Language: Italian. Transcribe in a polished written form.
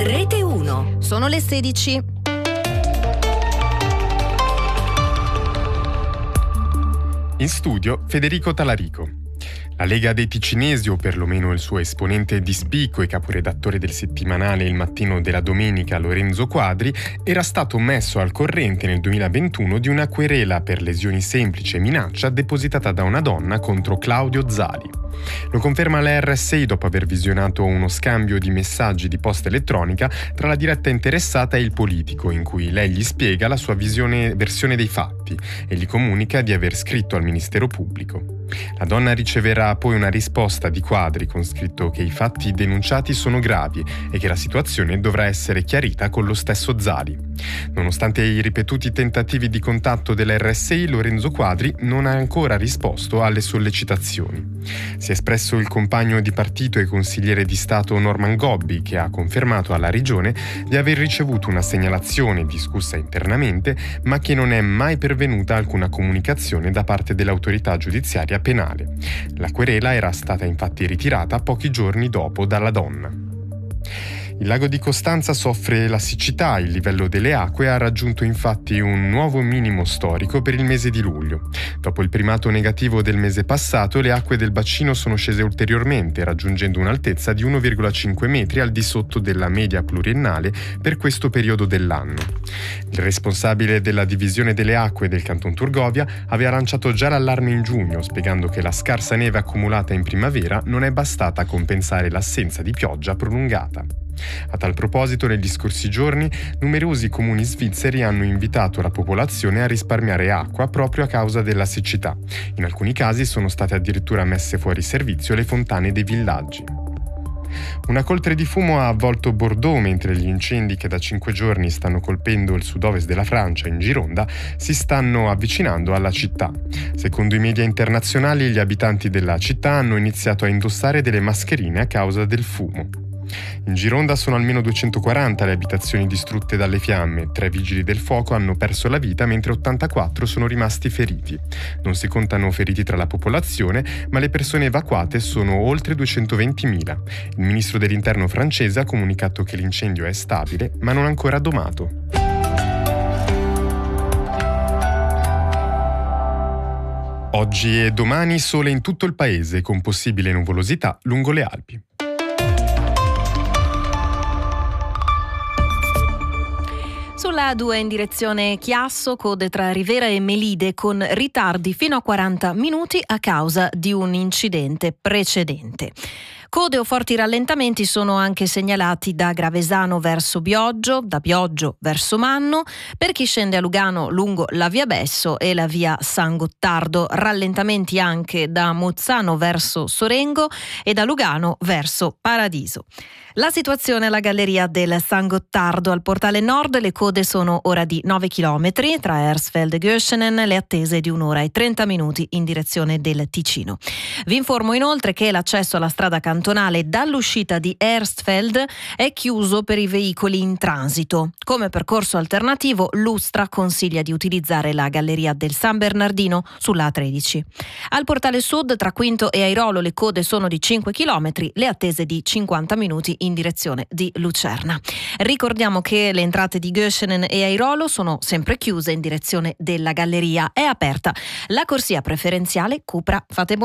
Rete 1. Sono le 16. In studio Federico Talarico. La Lega dei Ticinesi, o perlomeno il suo esponente di spicco e caporedattore del settimanale Il Mattino della Domenica, Lorenzo Quadri, era stato messo al corrente nel 2021 di una querela per lesioni semplici e minaccia depositata da una donna contro Claudio Zali. Lo conferma la RSI dopo aver visionato uno scambio di messaggi di posta elettronica tra la diretta interessata e il politico, in cui lei gli spiega la sua versione dei fatti e gli comunica di aver scritto al Ministero Pubblico. La donna riceverà poi una risposta di Quadri con scritto che i fatti denunciati sono gravi e che la situazione dovrà essere chiarita con lo stesso Zali. Nonostante i ripetuti tentativi di contatto dell'RSI, Lorenzo Quadri non ha ancora risposto alle sollecitazioni. Si è espresso il compagno di partito e consigliere di Stato Norman Gobbi, che ha confermato alla Regione di aver ricevuto una segnalazione discussa internamente, ma che non è mai pervenuta alcuna comunicazione da parte dell'autorità giudiziaria penale. La querela era stata infatti ritirata pochi giorni dopo dalla donna. Il lago di Costanza soffre la siccità, il livello delle acque ha raggiunto infatti un nuovo minimo storico per il mese di luglio. Dopo il primato negativo del mese passato, le acque del bacino sono scese ulteriormente, raggiungendo un'altezza di 1,5 metri al di sotto della media pluriennale per questo periodo dell'anno. Il responsabile della divisione delle acque del Canton Turgovia aveva lanciato già l'allarme in giugno, spiegando che la scarsa neve accumulata in primavera non è bastata a compensare l'assenza di pioggia prolungata. A tal proposito, negli scorsi giorni, numerosi comuni svizzeri hanno invitato la popolazione a risparmiare acqua proprio a causa della siccità. In alcuni casi sono state addirittura messe fuori servizio le fontane dei villaggi. Una coltre di fumo ha avvolto Bordeaux, mentre gli incendi che da 5 giorni stanno colpendo il sud-ovest della Francia, in Gironda, si stanno avvicinando alla città. Secondo i media internazionali, gli abitanti della città hanno iniziato a indossare delle mascherine a causa del fumo. In Gironda sono almeno 240 le abitazioni distrutte dalle fiamme, 3 vigili del fuoco hanno perso la vita mentre 84 sono rimasti feriti. Non si contano feriti tra la popolazione, ma le persone evacuate sono oltre 220.000. Il ministro dell'Interno francese ha comunicato che l'incendio è stabile, ma non ancora domato. Oggi e domani sole in tutto il paese, con possibile nuvolosità lungo le Alpi. Sulla A2 in direzione Chiasso, code tra Rivera e Melide con ritardi fino a 40 minuti a causa di un incidente precedente. Code o forti rallentamenti sono anche segnalati da Gravesano verso Bioggio, da Bioggio verso Manno, per chi scende a Lugano lungo la via Besso e la via San Gottardo. Rallentamenti anche da Mozzano verso Sorengo e da Lugano verso Paradiso. La situazione alla galleria del San Gottardo. Al portale nord le code sono ora di 9 km tra Hersfeld e Göschenen, le attese di 1 ora e 30 minuti in direzione del Ticino. Vi informo inoltre che l'accesso alla strada cantonale dall'uscita di Hersfeld è chiuso per i veicoli in transito. Come percorso alternativo, l'Ustra consiglia di utilizzare la galleria del San Bernardino sulla A13. Al portale sud tra Quinto e Airolo le code sono di 5 km, le attese di 50 minuti in direzione di Lucerna. Ricordiamo che le entrate di Göschenen e Airolo sono sempre chiuse in direzione della galleria. È aperta la corsia preferenziale Cupra. Fate